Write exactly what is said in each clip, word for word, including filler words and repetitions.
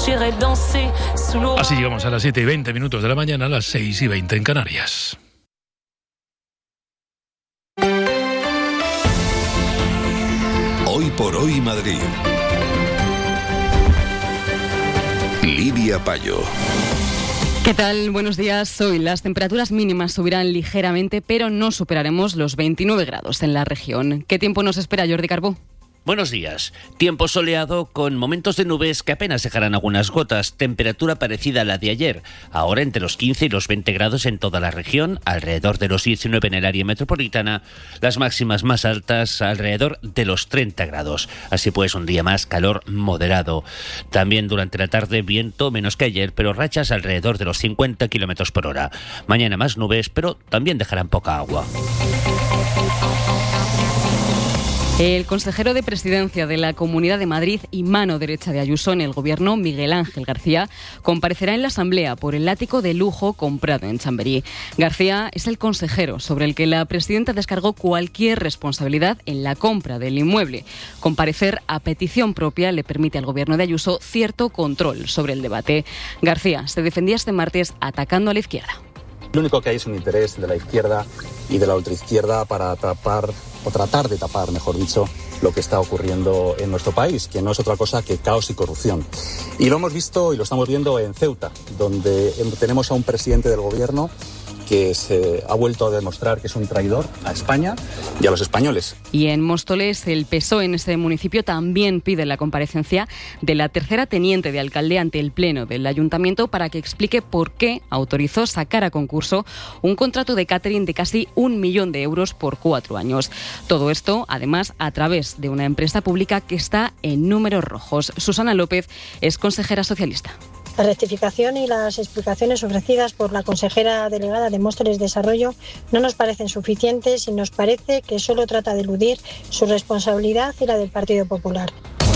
Así llegamos a las siete y veinte minutos de la mañana, a las seis y veinte en Canarias. Hoy por hoy Madrid. Lidia Payo. ¿Qué tal? Buenos días. Hoy las temperaturas mínimas subirán ligeramente, pero no superaremos los veintinueve grados en la región. ¿Qué tiempo nos espera, Jordi Carbó? Buenos días. Tiempo soleado con momentos de nubes que apenas dejarán algunas gotas. Temperatura parecida a la de ayer. Ahora entre los quince y los veinte grados en toda la región, alrededor de los diecinueve en el área metropolitana. Las máximas más altas alrededor de los treinta grados. Así pues, un día más calor moderado. También durante la tarde viento menos que ayer, pero rachas alrededor de los cincuenta kilómetros por hora. Mañana más nubes, pero también dejarán poca agua. El consejero de Presidencia de la Comunidad de Madrid y mano derecha de Ayuso en el Gobierno, Miguel Ángel García, comparecerá en la Asamblea por el ático de lujo comprado en Chamberí. García es el consejero sobre el que la presidenta descargó cualquier responsabilidad en la compra del inmueble. Comparecer a petición propia le permite al Gobierno de Ayuso cierto control sobre el debate. García se defendía este martes atacando a la izquierda. Lo único que hay es un interés de la izquierda y de la ultraizquierda para tapar, o tratar de tapar, mejor dicho, lo que está ocurriendo en nuestro país, que no es otra cosa que caos y corrupción. Y lo hemos visto y lo estamos viendo en Ceuta, donde tenemos a un presidente del gobierno que se ha vuelto a demostrar que es un traidor a España y a los españoles. Y en Móstoles, el P S O E en ese municipio también pide la comparecencia de la tercera teniente de alcalde ante el Pleno del Ayuntamiento para que explique por qué autorizó sacar a concurso un contrato de catering de casi un millón de euros por cuatro años. Todo esto, además, a través de una empresa pública que está en números rojos. Susana López es consejera socialista. La rectificación y las explicaciones ofrecidas por la consejera delegada de Móstoles Desarrollo no nos parecen suficientes y nos parece que solo trata de eludir su responsabilidad y la del Partido Popular.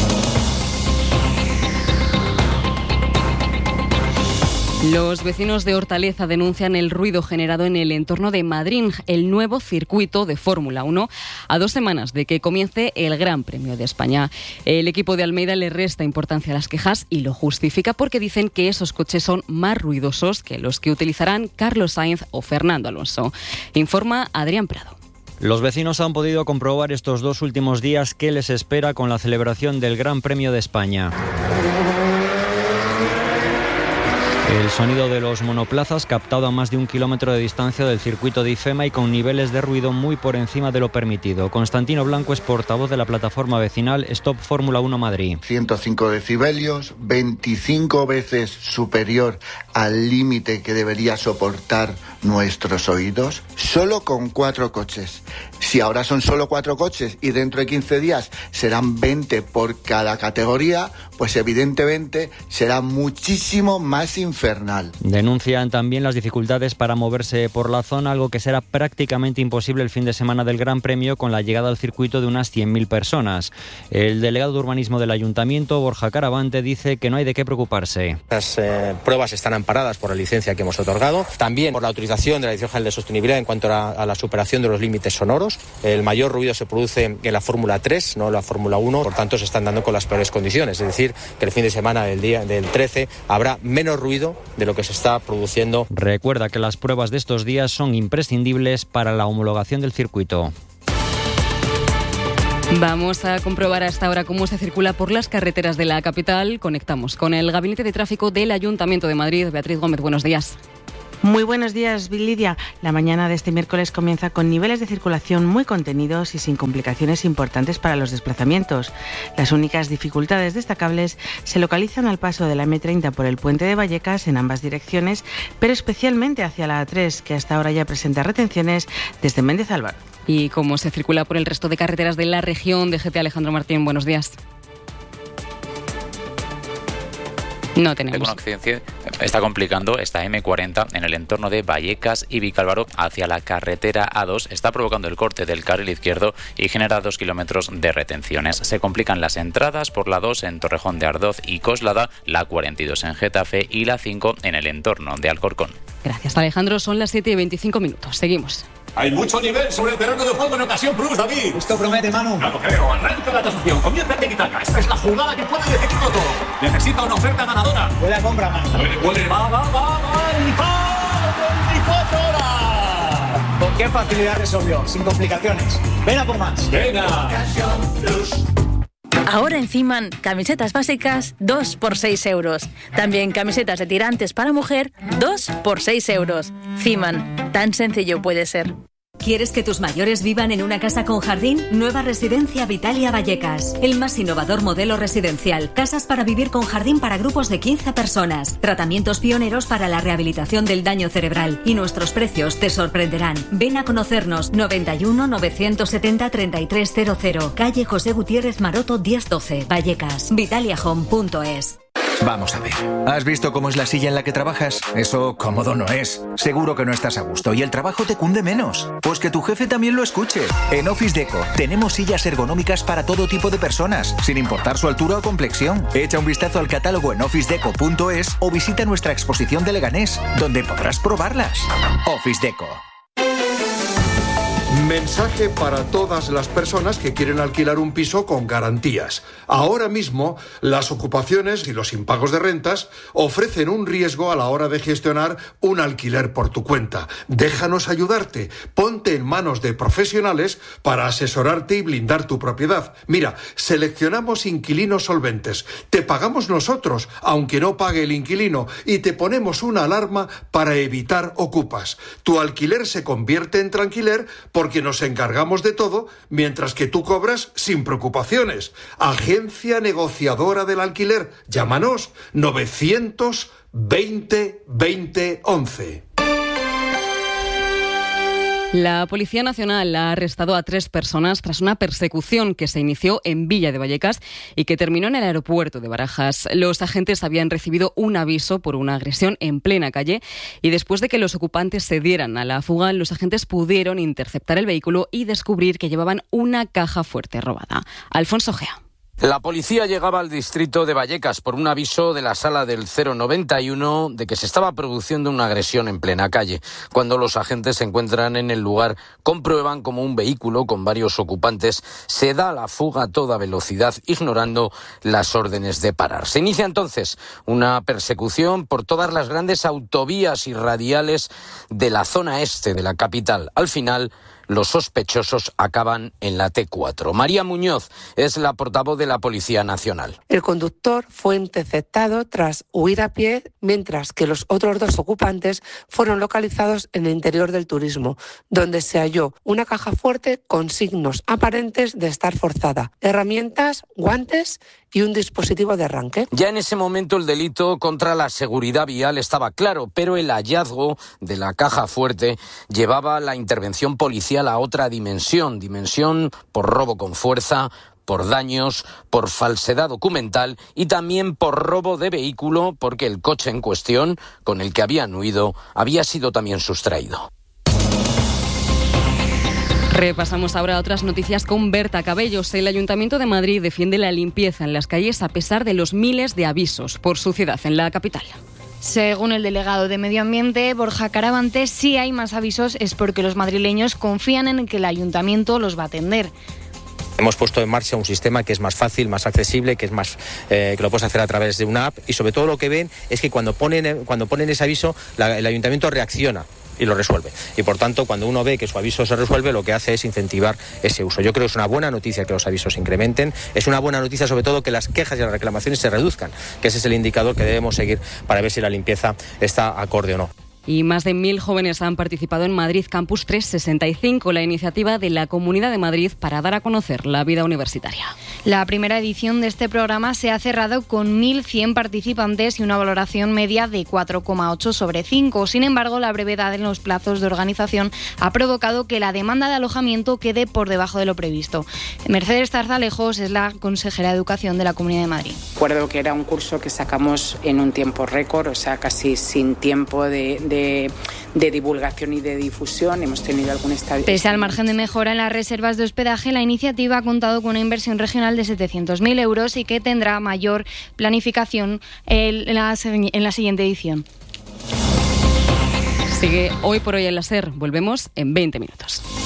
Los vecinos de Hortaleza denuncian el ruido generado en el entorno de Madrid, el nuevo circuito de Fórmula uno, a dos semanas de que comience el Gran Premio de España. El equipo de Almeida le resta importancia a las quejas y lo justifica porque dicen que esos coches son más ruidosos que los que utilizarán Carlos Sainz o Fernando Alonso. Informa Adrián Prado. Los vecinos han podido comprobar estos dos últimos días qué les espera con la celebración del Gran Premio de España. El sonido de los monoplazas captado a más de un kilómetro de distancia del circuito de IFEMA y con niveles de ruido muy por encima de lo permitido. Constantino Blanco es portavoz de la plataforma vecinal Stop Fórmula uno Madrid. ciento cinco decibelios, veinticinco veces superior al límite que debería soportar nuestros oídos, solo con cuatro coches. Si ahora son solo cuatro coches y dentro de quince días serán veinte por cada categoría, pues evidentemente será muchísimo más infernal. Denuncian también las dificultades para moverse por la zona, algo que será prácticamente imposible el fin de semana del Gran Premio con la llegada al circuito de unas cien mil personas. El delegado de urbanismo del Ayuntamiento, Borja Caravante, dice que no hay de qué preocuparse. Las eh, pruebas están amparadas por la licencia que hemos otorgado, también por la autorización de la Dirección General de Sostenibilidad en cuanto a, a la superación de los límites sonoros. El mayor ruido se produce en la Fórmula tres, no en la Fórmula uno, por tanto se están dando con las peores condiciones, es decir, que el fin de semana del día del trece habrá menos ruido de lo que se está produciendo. Recuerda que las pruebas de estos días son imprescindibles para la homologación del circuito. Vamos a comprobar hasta ahora cómo se circula por las carreteras de la capital. Conectamos con el Gabinete de Tráfico del Ayuntamiento de Madrid. Beatriz Gómez, buenos días. Muy buenos días, Lidia. La mañana de este miércoles comienza con niveles de circulación muy contenidos y sin complicaciones importantes para los desplazamientos. Las únicas dificultades destacables se localizan al paso de la eme treinta por el puente de Vallecas en ambas direcciones, pero especialmente hacia la a tres, que hasta ahora ya presenta retenciones desde Méndez Álvaro. ¿Y cómo se circula por el resto de carreteras de la región? D G T Alejandro Martín, buenos días. No tenemos. Con accidente está complicando esta eme cuarenta en el entorno de Vallecas y Vicálvaro hacia la carretera a dos. Está provocando el corte del carril izquierdo y genera dos kilómetros de retenciones. Se complican las entradas por la dos en Torrejón de Ardoz y Coslada, la cuarenta y dos en Getafe y la cinco en el entorno de Alcorcón. Gracias, Alejandro. Son las siete y veinticinco minutos. Seguimos. Hay mucho nivel sobre el terreno de juego en Ocasión Plus, David. Esto promete, Manu. No lo creo. Arranca la tasación. Comienza el tiki-taka. Esta es la jugada que puede decidirlo todo. Necesita una oferta ganadora. Buena compra, Manu. Puede, puede. Va, va, va, va. veinticuatro horas. ¿Con qué facilidad resolvió? Sin complicaciones. Ven a por más. Venga. Ocasión Plus. Ahora en Fiman, camisetas básicas, dos por seis euros. También camisetas de tirantes para mujer, dos por seis euros. Fiman, tan sencillo puede ser. ¿Quieres que tus mayores vivan en una casa con jardín? Nueva Residencia Vitalia Vallecas. El más innovador modelo residencial. Casas para vivir con jardín para grupos de quince personas. Tratamientos pioneros para la rehabilitación del daño cerebral. Y nuestros precios te sorprenderán. Ven a conocernos. noventa y uno, novecientos setenta, treinta y tres cero cero. Calle José Gutiérrez Maroto diez doce. Vallecas. Vitalia Home punto es. Vamos a ver. ¿Has visto cómo es la silla en la que trabajas? Eso cómodo no es. Seguro que no estás a gusto y el trabajo te cunde menos. Pues que tu jefe también lo escuche. En Office Deco tenemos sillas ergonómicas para todo tipo de personas, sin importar su altura o complexión. Echa un vistazo al catálogo en office deco punto es o visita nuestra exposición de Leganés, donde podrás probarlas. Office Deco. Mensaje para todas las personas que quieren alquilar un piso con garantías. Ahora mismo, las ocupaciones y los impagos de rentas ofrecen un riesgo a la hora de gestionar un alquiler por tu cuenta. Déjanos ayudarte. Ponte en manos de profesionales para asesorarte y blindar tu propiedad. Mira, seleccionamos inquilinos solventes. Te pagamos nosotros, aunque no pague el inquilino, y te ponemos una alarma para evitar ocupas. Tu alquiler se convierte en tranquiler porque nos encargamos de todo, mientras que tú cobras sin preocupaciones. Agencia negociadora del alquiler. Llámanos novecientos veinte veinte once. La Policía Nacional ha arrestado a tres personas tras una persecución que se inició en Villa de Vallecas y que terminó en el aeropuerto de Barajas. Los agentes habían recibido un aviso por una agresión en plena calle y después de que los ocupantes se dieran a la fuga, los agentes pudieron interceptar el vehículo y descubrir que llevaban una caja fuerte robada. Alfonso Gea. La policía llegaba al distrito de Vallecas por un aviso de la sala del cero noventa y uno de que se estaba produciendo una agresión en plena calle. Cuando los agentes se encuentran en el lugar, comprueban como un vehículo con varios ocupantes se da a la fuga a toda velocidad, ignorando las órdenes de parar. Se inicia entonces una persecución por todas las grandes autovías y radiales de la zona este de la capital. Al final, los sospechosos acaban en la T cuatro. María Muñoz es la portavoz de la Policía Nacional. El conductor fue interceptado tras huir a pie, mientras que los otros dos ocupantes fueron localizados en el interior del turismo, donde se halló una caja fuerte con signos aparentes de estar forzada, herramientas, guantes y un dispositivo de arranque. Ya en ese momento el delito contra la seguridad vial estaba claro, pero el hallazgo de la caja fuerte llevaba la intervención policial a otra dimensión, dimensión por robo con fuerza, por daños, por falsedad documental y también por robo de vehículo, porque el coche en cuestión, con el que habían huido, había sido también sustraído. Repasamos ahora otras noticias con Berta Cabellos. El Ayuntamiento de Madrid defiende la limpieza en las calles a pesar de los miles de avisos por suciedad en la capital. Según el delegado de Medio Ambiente, Borja Caravante, si hay más avisos es porque los madrileños confían en que el Ayuntamiento los va a atender. Hemos puesto en marcha un sistema que es más fácil, más accesible, que es más eh, que lo puedes hacer a través de una app, y sobre todo lo que ven es que cuando ponen cuando ponen ese aviso, la, el Ayuntamiento reacciona y lo resuelve. Y por tanto, cuando uno ve que su aviso se resuelve, lo que hace es incentivar ese uso. Yo creo que es una buena noticia que los avisos se incrementen. Es una buena noticia sobre todo que las quejas y las reclamaciones se reduzcan, que ese es el indicador que debemos seguir para ver si la limpieza está acorde o no. Y más de mil jóvenes han participado en Madrid Campus trescientos sesenta y cinco, la iniciativa de la Comunidad de Madrid para dar a conocer la vida universitaria. La primera edición de este programa se ha cerrado con mil cien participantes y una valoración media de cuatro coma ocho sobre cinco. Sin embargo, la brevedad en los plazos de organización ha provocado que la demanda de alojamiento quede por debajo de lo previsto. Mercedes Tarzalejos es la consejera de Educación de la Comunidad de Madrid. Recuerdo que era un curso que sacamos en un tiempo récord, o sea, casi sin tiempo de, de De, de divulgación y de difusión. Hemos tenido algún estadio. Pese al margen de mejora en las reservas de hospedaje, la iniciativa ha contado con una inversión regional de setecientos mil euros y que tendrá mayor planificación en la, en la siguiente edición. Sigue Hoy por Hoy en la SER. Volvemos en veinte minutos.